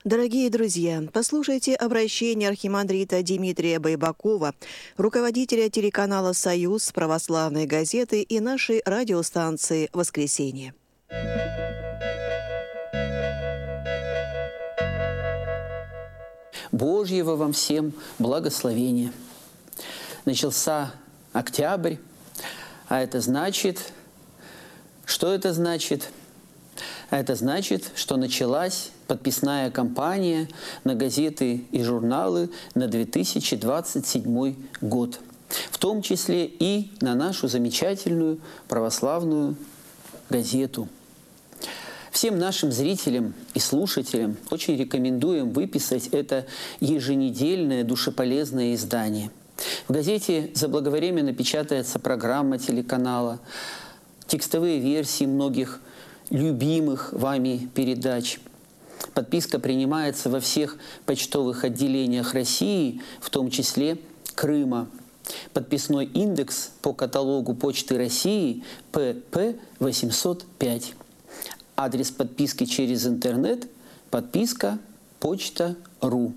Дорогие друзья, послушайте обращение архимандрита Дмитрия Байбакова, руководителя телеканала «Союз», православной газеты и нашей радиостанции «Воскресенье». Божьего вам всем благословения. Начался октябрь, а это значит... Что это значит? Это значит, что началась подписная кампания на газеты и журналы на 2027 год. В том числе и на нашу замечательную православную газету. Всем нашим зрителям и слушателям очень рекомендуем выписать это еженедельное душеполезное издание. В газете заблаговременно печатается программа телеканала, текстовые версии многих любимых вами передач. Подписка принимается во всех почтовых отделениях России, в том числе Крыма. Подписной индекс по каталогу Почты России ПП 805. Адрес подписки через интернет – подписка почта.ру.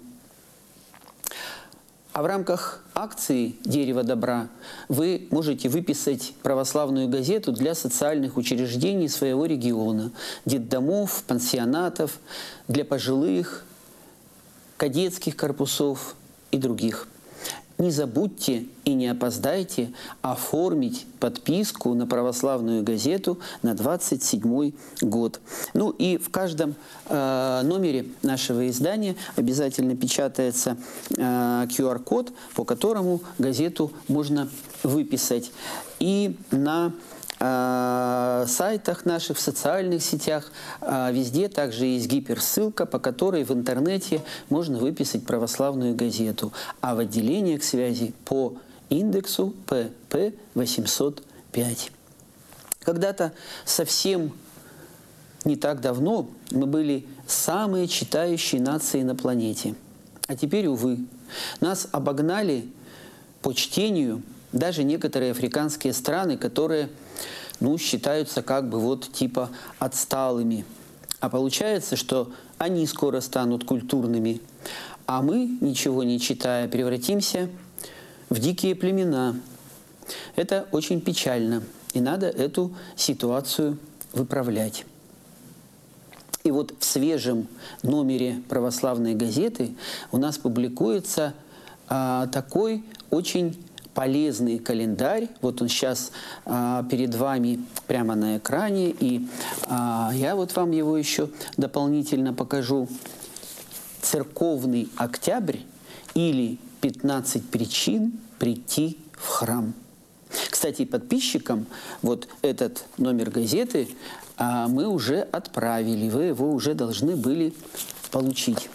А в рамках акции «Дерево добра» вы можете выписать православную газету для социальных учреждений своего региона, детдомов, пансионатов, для пожилых, кадетских корпусов и других. Не забудьте и не опоздайте оформить подписку на православную газету на 27 год. Ну и в каждом номере нашего издания обязательно печатается QR-код, по которому газету можно выписать. И на сайтах наших, в социальных сетях, везде также есть гиперссылка, по которой в интернете можно выписать православную газету, а в отделениях связи по индексу ПП 805. Когда-то совсем не так давно мы были самые читающие нации на планете. А теперь, увы, нас обогнали по чтению даже некоторые африканские страны, которые, считаются как бы вот типа отсталыми. А получается, что они скоро станут культурными, а мы, ничего не читая, превратимся в дикие племена. Это очень печально, и надо эту ситуацию выправлять. И вот в свежем номере православной газеты у нас публикуется такой очень полезный календарь. Вот он сейчас перед вами прямо на экране, и я вот вам его еще дополнительно покажу. «Церковный октябрь» или «15 причин прийти в храм». Кстати, подписчикам вот этот номер газеты мы уже отправили, вы его уже должны были получить.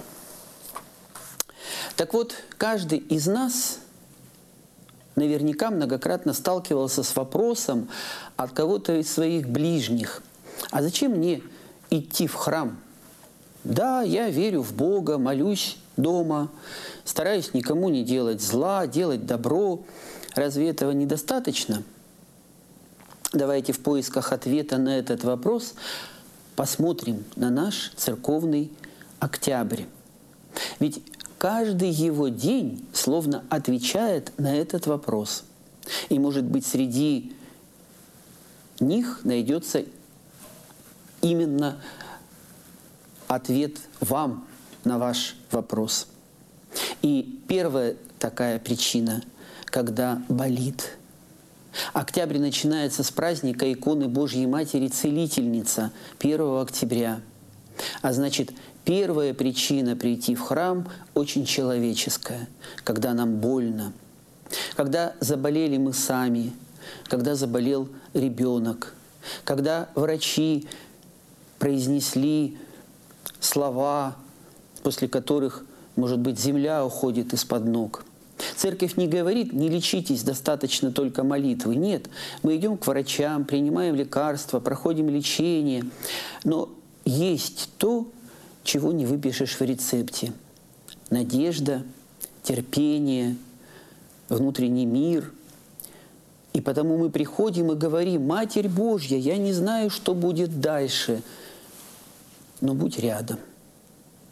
Так вот, каждый из нас наверняка многократно сталкивался с вопросом от кого-то из своих ближних: а зачем мне идти в храм? Да, я верю в Бога, молюсь дома, стараюсь никому не делать зла, делать добро. Разве этого недостаточно? Давайте в поисках ответа на этот вопрос посмотрим на наш церковный октябрь. Ведь каждый его день словно отвечает на этот вопрос. И, может быть, среди них найдется именно ответ вам на ваш вопрос. И первая такая причина, когда болит. Октябрь начинается с праздника иконы Божьей Матери Целительница 1 октября. А значит, первая причина прийти в храм очень человеческая, когда нам больно, когда заболели мы сами, когда заболел ребенок, когда врачи произнесли слова, после которых, может быть, земля уходит из-под ног. Церковь не говорит: не лечитесь, достаточно только молитвы. Нет, мы идем к врачам, принимаем лекарства, проходим лечение. Но есть то, чего не выпишешь в рецепте. Надежда, терпение, внутренний мир. И потому мы приходим и говорим: Матерь Божья, я не знаю, что будет дальше, но будь рядом.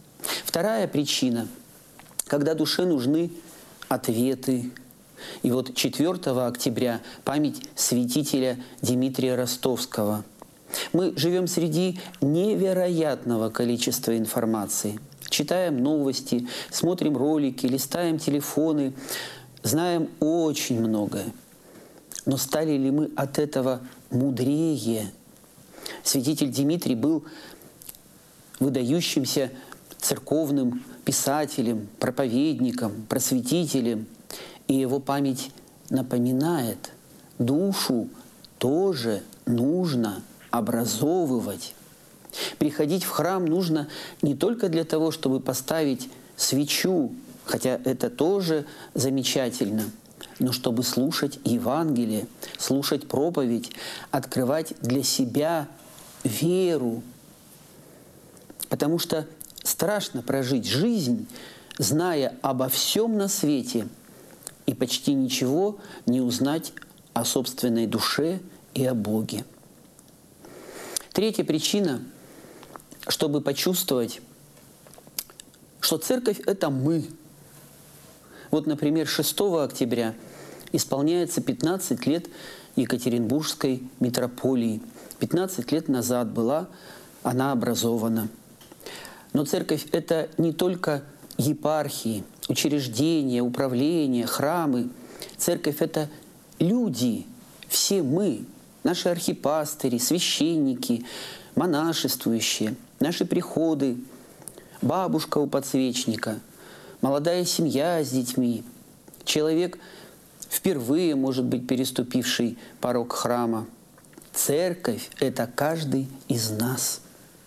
Вторая причина, когда душе нужны ответы. И вот 4 октября память святителя Димитрия Ростовского. Мы живем среди невероятного количества информации. Читаем новости, смотрим ролики, листаем телефоны, знаем очень многое. Но стали ли мы от этого мудрее? Святитель Димитрий был выдающимся церковным писателем, проповедником, просветителем. И его память напоминает, душу тоже нужно образовывать. Приходить в храм нужно не только для того, чтобы поставить свечу, хотя это тоже замечательно, но чтобы слушать Евангелие, слушать проповедь, открывать для себя веру. Потому что страшно прожить жизнь, зная обо всем на свете, и почти ничего не узнать о собственной душе и о Боге. Третья причина, чтобы почувствовать, что церковь – это мы. Вот, например, 6 октября исполняется 15 лет Екатеринбургской митрополии. 15 лет назад была она образована. Но церковь – это не только епархии, учреждения, управления, храмы. Церковь – это люди, все мы, наши архипастыри, священники, монашествующие, наши приходы, бабушка у подсвечника, молодая семья с детьми, человек, впервые, может быть, переступивший порог храма. Церковь – это каждый из нас.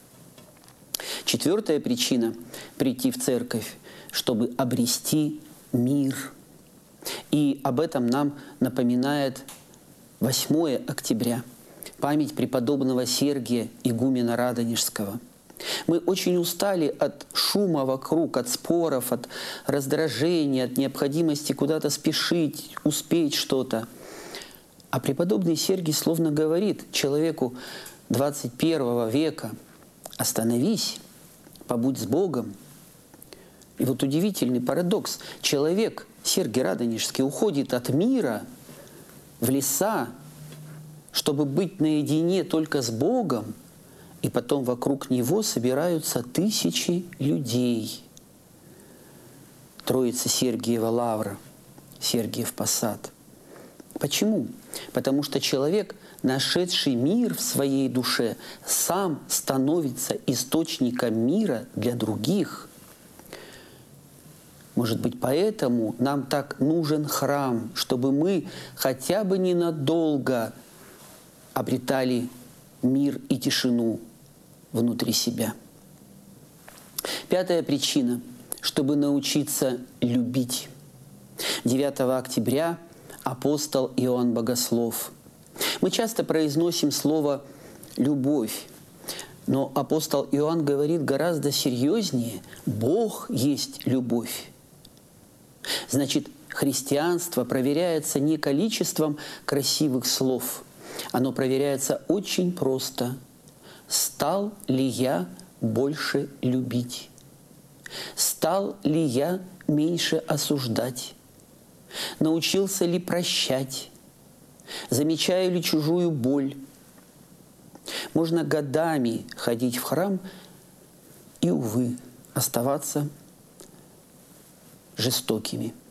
4 причина прийти в церковь, чтобы обрести мир. И об этом нам напоминает 8 октября, память преподобного Сергия, игумена Радонежского. Мы очень устали от шума вокруг, от споров, от раздражения, от необходимости куда-то спешить, успеть что-то. А преподобный Сергий словно говорит человеку 21 века: остановись, побудь с Богом. И вот удивительный парадокс. Человек, Сергий Радонежский, уходит от мира в леса, чтобы быть наедине только с Богом, и потом вокруг него собираются тысячи людей. Троица Сергиева лавра, Сергиев посад. Почему? Потому что человек, нашедший мир в своей душе, сам становится источником мира для других. Может быть, поэтому нам так нужен храм, чтобы мы хотя бы ненадолго обретали мир и тишину внутри себя. 5 причина, чтобы научиться любить. 9 октября апостол Иоанн Богослов. Мы часто произносим слово «любовь», но апостол Иоанн говорит гораздо серьезнее: Бог есть любовь. Значит, христианство проверяется не количеством красивых слов, оно проверяется очень просто. Стал ли я больше любить? Стал ли я меньше осуждать? Научился ли прощать? Замечаю ли чужую боль? Можно годами ходить в храм и, увы, оставаться жестокими.